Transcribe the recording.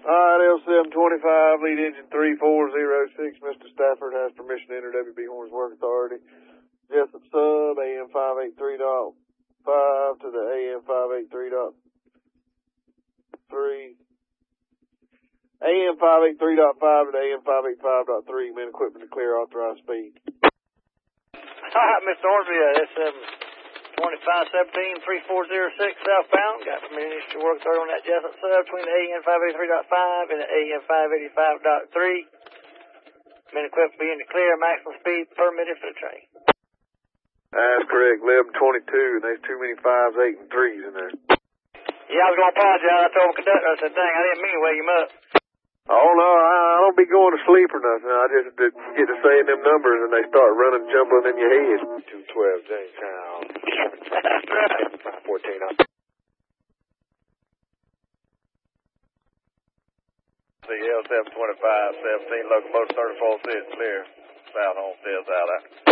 Alright, L725, lead engine 3406. Mr. Stafford has permission to enter WB Horns Work Authority. Jessup sub, AM 583.5 to the AM 583.3. AM 583.5 to the AM 585.3. Men equipment to clear authorized speed. Alright, Mr. Hornsby, S72517-3406 southbound. Got permission to work third on that Jessup sub between the AM 583.5 and the AM 585.3. Men equipment being to clear, maximum speed permitted for the train. That's correct, 1122, and there's too many 5s, 8, and 3s in there. Yeah, I was going to apologize. I told the conductor, I said, dang, I didn't mean to wake him up. Oh, no, I don't be going to sleep or nothing. I just get to saying them numbers, and they start running, jumbling in your head. 212, Jamestown. That's right. 514 up. CL 725, 17, locomotive 34 6, clear. South Homestead, out.